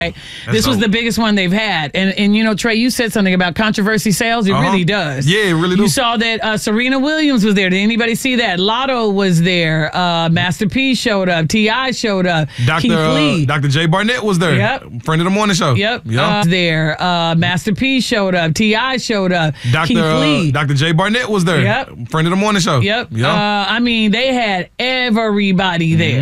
This was the biggest one they've had. And you know, Trey, you said something about controversy sales. It really does. Yeah, it really does. You saw that Serena Williams was there. Did anybody see that? Lotto was there. Master P showed up. T.I. showed up. Dr. Jay Barnett was there. Yep. Friend of the morning show. Yep. There. Master P showed up. T.I. showed up. Dr. Jay Barnett was there. Yep. Friend of the morning show. Yep. I mean, they had everybody there.